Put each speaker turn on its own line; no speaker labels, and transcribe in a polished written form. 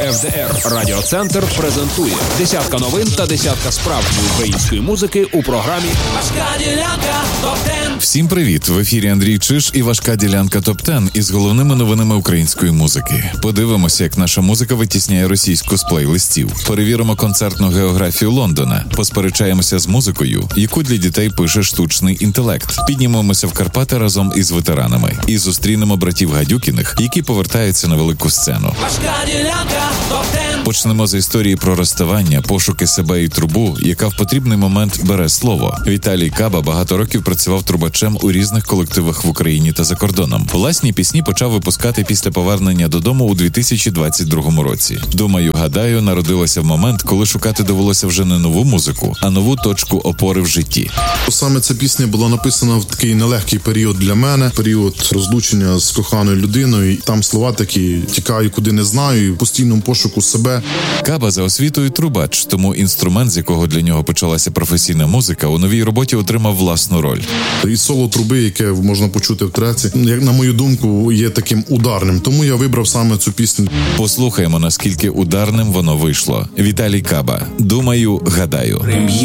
ФДР Радіоцентр презентує десятка новин та десятка справжньої української музики у програмі «Важка ділянка ТОП-10».
Всім привіт! В ефірі Андрій Чиж і «Важка ділянка ТОП-10» із головними новинами української музики. Подивимося, як наша музика витісняє російську з плейлистів. Перевіримо концертну географію Лондона. Посперечаємося з музикою, яку для дітей пише штучний інтелект. Піднімемося в Карпати разом із ветеранами. І зустрінемо братів Гадюкіних, які повертаються на велику сцену.
«Важка ділянка ТОП-10».
Почнемо з історії про розставання, пошуки себе і трубу, яка в потрібний момент бере слово. Віталій Каба багато років працював трубачем у різних колективах в Україні та за кордоном. Власні пісні почав випускати після повернення додому у 2022 році. «Думаю, гадаю» народилося в момент, коли шукати довелося вже не нову музику, а нову точку опори в житті.
Саме ця пісня була написана в такий нелегкий період для мене, період розлучення з коханою людиною. Там слова такі: тікаю, куди не знаю, в постійному пошуку себе.
Каба за освітою трубач, тому інструмент, з якого для нього почалася професійна музика, у новій роботі отримав власну роль.
І соло труби, яке можна почути в треці, як на мою думку, є таким ударним. Тому я вибрав саме цю пісню.
Послухаємо, наскільки ударним воно вийшло. Віталій Каба. «Думаю, гадаю».